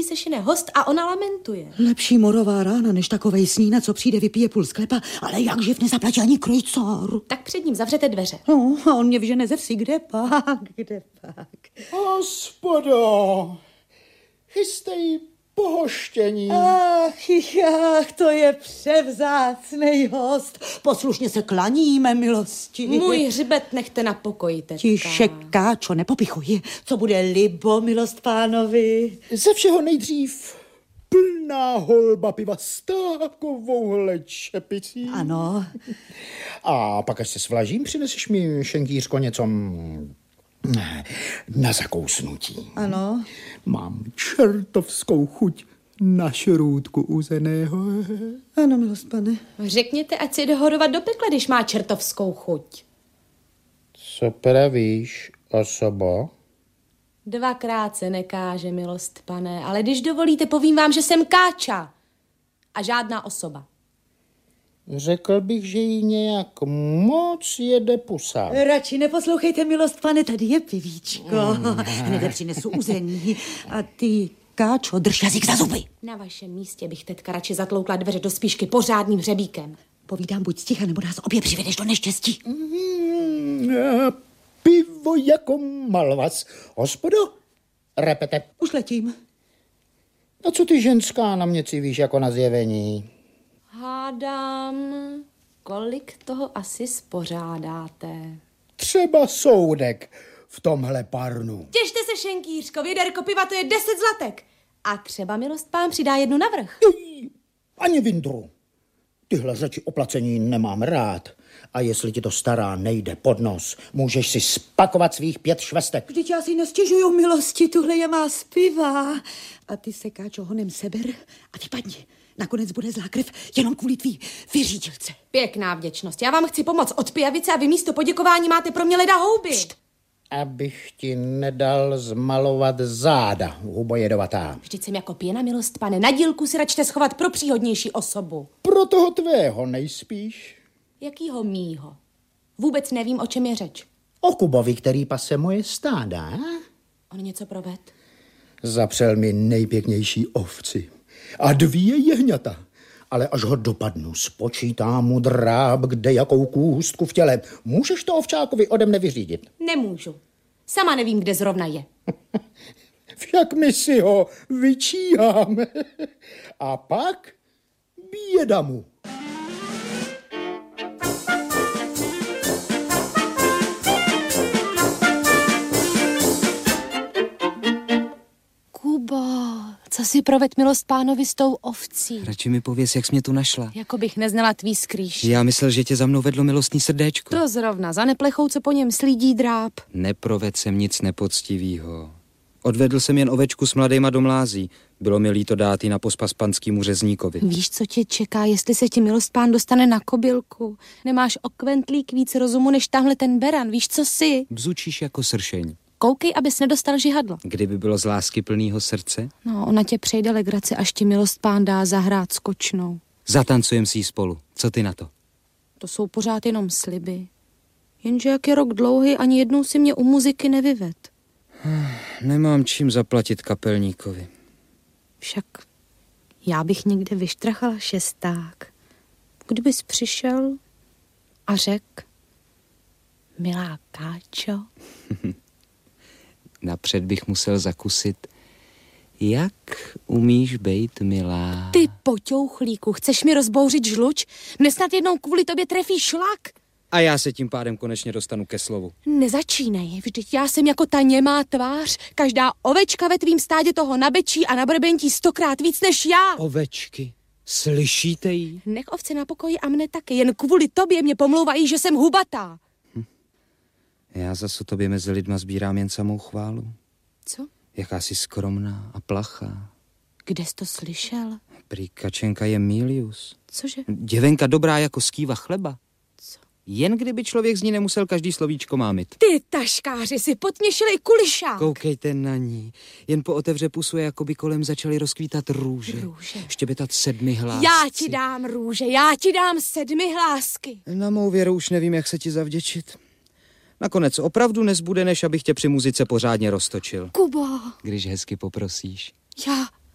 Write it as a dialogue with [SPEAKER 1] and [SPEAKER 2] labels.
[SPEAKER 1] sešine host a ona lamentuje.
[SPEAKER 2] Lepší morová rána, než takovej snína, co přijde, vypije půl sklepa, ale jak živ nezaplatí ani krojcár.
[SPEAKER 1] Tak před ním zavřete dveře.
[SPEAKER 2] No, a on mě vžene ze vsi, kde pak?
[SPEAKER 3] Hospodo, chystej pohoštění.
[SPEAKER 2] Ach, to je převzácnej host. Poslušně se klaníme, milosti.
[SPEAKER 1] Můj hřbet nechte na pokoji, teďka.
[SPEAKER 2] Tiše, Káčo, nepopichuj. Co bude libo, milost pánovi?
[SPEAKER 3] Ze všeho nejdřív plná holba piva s takovouhle čepicí.
[SPEAKER 2] Ano.
[SPEAKER 3] A pak, až se svlažím, přineseš mi, šenkýřko, něco na zakousnutí.
[SPEAKER 2] Ano.
[SPEAKER 3] Mám čertovskou chuť na šrůdku uzeného.
[SPEAKER 2] Ano, milost pane.
[SPEAKER 1] Řekněte, ať si jde horovat do pekla, když má čertovskou chuť.
[SPEAKER 3] Co pravíš, osobo?
[SPEAKER 1] Dvakrát se nekáže, milost pane, ale když dovolíte, povím vám, že jsem Káča a žádná osoba.
[SPEAKER 3] Řekl bych, že jí nějak moc jede pusa.
[SPEAKER 2] Radši neposlouchejte, milost pane, tady je pivíčko. Hned přinesu uzení. A ty, Káčo, drž jazyk za zuby.
[SPEAKER 1] Na vašem místě bych teďka radši zatloukla dveře do spíšky pořádným hřebíkem.
[SPEAKER 2] Povídám, buď sticha, nebo nás obě přivedeš do neštěstí.
[SPEAKER 3] Pivo jako malvas. Hospodo, repete.
[SPEAKER 2] Už letím.
[SPEAKER 3] A co ty ženská na mě civíš jako na zjevení?
[SPEAKER 1] Hádám, kolik toho asi spořádáte.
[SPEAKER 3] Třeba soudek v tomhle parnu.
[SPEAKER 1] Těšte se, šenkýřko, věderko piva, to je 10 zlatek. A třeba milost pán přidá jednu navrch.
[SPEAKER 3] Ani vindru. Tyhle řeči o placení nemám rád. A jestli ti to stará nejde pod nos, můžeš si spakovat svých 5 švestek.
[SPEAKER 2] Vždyť já si nestěžuju, milosti, tuhle je má piva. A ty se, Káčo, honem seber a vypadni. Nakonec bude zlá krev jenom kvůli tvý vyřídilce.
[SPEAKER 1] Pěkná vděčnost. Já vám chci pomoct od pijavice a vy místo poděkování máte pro mě leda houby.
[SPEAKER 3] Abych ti nedal zmalovat záda, hubojedovatá.
[SPEAKER 1] Vždyť jsem jako pěna, milost pane. Na dílku si račte schovat pro příhodnější osobu.
[SPEAKER 3] Pro toho tvého nejspíš.
[SPEAKER 1] Jakýho mýho? Vůbec nevím, o čem je řeč.
[SPEAKER 3] O Kubovi, který pase moje stáda.
[SPEAKER 1] On něco proved?
[SPEAKER 3] Zapřel mi nejpěknější ovci a 2 jehňata. Ale až ho dopadnu, spočítám mu dráb, kde jakou kůstku v těle. Můžeš to ovčákovi ode mne vyřídit?
[SPEAKER 1] Nemůžu. Sama nevím, kde zrovna je.
[SPEAKER 3] Však my si ho vyčíháme. A pak běda mu.
[SPEAKER 1] Kubo, co si proved, milost pánovi, s tou ovcí?
[SPEAKER 4] Radši mi pověz, jak jsi mě tu našla.
[SPEAKER 1] Jako bych neznala tvý skrýš.
[SPEAKER 4] Já myslel, že tě za mnou vedlo milostný srdéčko.
[SPEAKER 1] To zrovna, za neplechou, co po něm slídí dráp.
[SPEAKER 4] Neproved jsem nic nepoctivýho. Odvedl jsem jen ovečku s mladejma do mlází. Bylo mi líto dát ji na pospas panskýmu řezníkovi.
[SPEAKER 1] Víš, co tě čeká, jestli se ti milost pán dostane na kobylku? Nemáš o kventlík víc rozumu než tamhle ten beran, víš, co jsi?
[SPEAKER 4] Bzučíš jako sršeň.
[SPEAKER 1] Koukej, abys nedostal žihadlo.
[SPEAKER 4] Kdyby bylo z lásky plnýho srdce?
[SPEAKER 1] No, ona tě přejde legraci, až ti milost pán dá zahrát skočnou.
[SPEAKER 4] Zatancujem si ji spolu. Co ty na to?
[SPEAKER 1] To jsou pořád jenom sliby. Jenže jak je rok dlouhý, ani jednou si mě u muziky nevyved.
[SPEAKER 4] Nemám čím zaplatit kapelníkovi.
[SPEAKER 1] Však já bych někde vyštrachala šesták. Kdybys přišel a řekl, milá Káčo.
[SPEAKER 4] Napřed bych musel zakusit, jak umíš bejt milá.
[SPEAKER 1] Ty poťouchlíku, chceš mi rozbouřit žluč? Mne snad jednou kvůli tobě trefí šlak.
[SPEAKER 4] A já se tím pádem konečně dostanu ke slovu.
[SPEAKER 1] Nezačínej, vždyť já jsem jako ta němá tvář. Každá ovečka ve tvým stádě toho nabečí a nabrbentí 100krát víc než já.
[SPEAKER 4] Ovečky, slyšíte jí?
[SPEAKER 1] Nech ovce na pokoji a mne taky, jen kvůli tobě mě pomlouvají, že jsem hubatá.
[SPEAKER 4] Já zase tobě mezi lidma sbírám jen samou chválu.
[SPEAKER 1] Co?
[SPEAKER 4] Jaká jsi skromná a plachá.
[SPEAKER 1] Kde jsi to slyšel?
[SPEAKER 4] Prý Kačenka je Milius.
[SPEAKER 1] Cože?
[SPEAKER 4] Děvenka dobrá jako skýva chleba.
[SPEAKER 1] Co?
[SPEAKER 4] Jen kdyby člověk z ní nemusel každý slovíčko mámit.
[SPEAKER 1] Ty taškáři si potměšili kulišák.
[SPEAKER 4] Koukejte na ní. Jen po otevře pusu, jako by kolem začaly rozkvítat růže. Štěbetat 7 hlásci.
[SPEAKER 1] Já ti dám růže, já ti dám 7 hlásky.
[SPEAKER 4] Na mou věru už nevím, jak se ti zavděčit. Nakonec opravdu nezbude, než abych tě při muzice pořádně roztočil.
[SPEAKER 1] Kubo.
[SPEAKER 4] Když hezky poprosíš.
[SPEAKER 1] Já